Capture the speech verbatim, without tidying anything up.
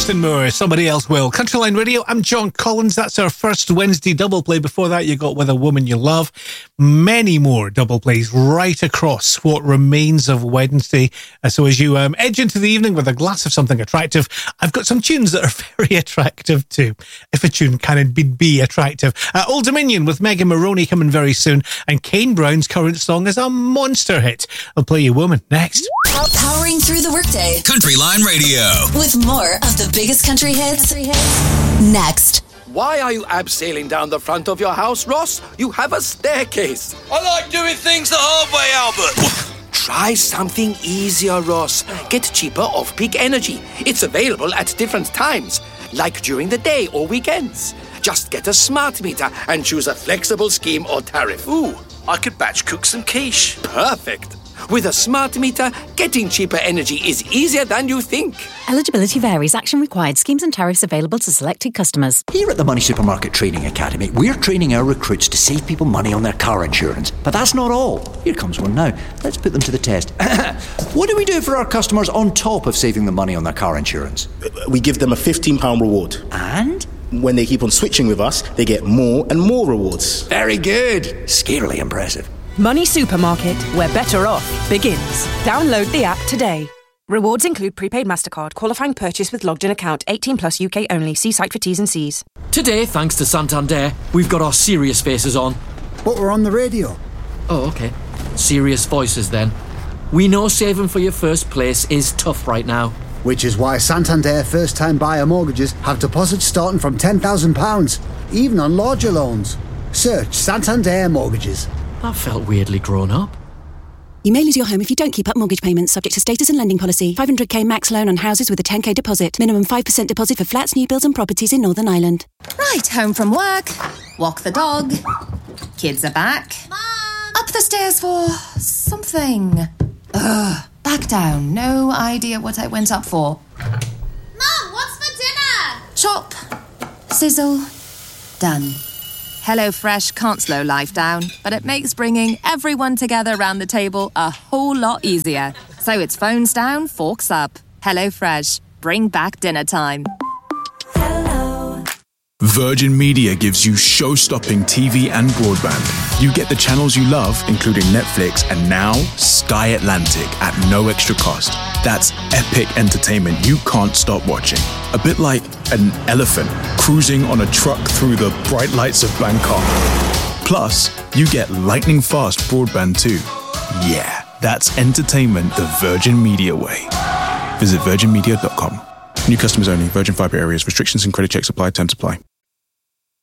Thurston Moore, Somebody Else Will. Countryline Radio, I'm John Collins. That's our first Wednesday double play. Before that, you got With a Woman You Love. Many more double plays right across what remains of Wednesday. Uh, so as you um, edge into the evening with a glass of something attractive, I've got some tunes that are very attractive too, if a tune can indeed be attractive. Uh, Old Dominion with Megan Maroney coming very soon, and Kane Brown's current song is a monster hit. I'll play you Woman next. Powering through the workday. Countryline Radio. With more of the biggest country hits. Country hits. Next. Why are you abseiling down the front of your house, Ross? You have a staircase. I like doing things the hard way, Albert. Try something easier, Ross. Get cheaper off-peak energy. It's available at different times, like during the day or weekends. Just get a smart meter and choose a flexible scheme or tariff. Ooh, I could batch cook some quiche. Perfect. With a smart meter, getting cheaper energy is easier than you think. Eligibility varies. Action required. Schemes and tariffs available to selected customers. Here at the Money Supermarket Training Academy, we're training our recruits to save people money on their car insurance. But that's not all. Here comes one now. Let's put them to the test. What do we do for our customers on top of saving them money on their car insurance? We give them a fifteen pounds reward. And? When they keep on switching with us, they get more and more rewards. Very good. Scarily impressive. Money Supermarket, where better off begins. Download the app today. Rewards include prepaid MasterCard, qualifying purchase with logged in account, eighteen plus U K only. See site for T's and C's. Today, thanks to Santander, we've got our serious faces on. But we're on the radio. Oh, okay. Serious voices then. We know saving for your first place is tough right now. Which is why Santander first-time buyer mortgages have deposits starting from ten thousand pounds, even on larger loans. Search Santander Mortgages. That felt weirdly grown up. You may lose your home if you don't keep up mortgage payments, subject to status and lending policy. five hundred k max loan on houses with a ten k deposit. Minimum five percent deposit for flats, new builds and properties in Northern Ireland. Right, home from work. Walk the dog. Kids are back. Mom! Up the stairs for something. Ugh. Back down. No idea what I went up for. Mom, what's for dinner? Chop. Sizzle. Done. HelloFresh can't slow life down, but it makes bringing everyone together around the table a whole lot easier. So it's phones down, forks up. HelloFresh. Bring back dinner time. Virgin Media gives you show-stopping T V and broadband. You get the channels you love, including Netflix, and now Sky Atlantic at no extra cost. That's epic entertainment you can't stop watching. A bit like an elephant cruising on a truck through the bright lights of Bangkok. Plus, you get lightning-fast broadband too. Yeah, that's entertainment the Virgin Media way. Visit virgin media dot com. New customers only. Virgin Fibre areas. Restrictions and credit checks apply. Terms apply.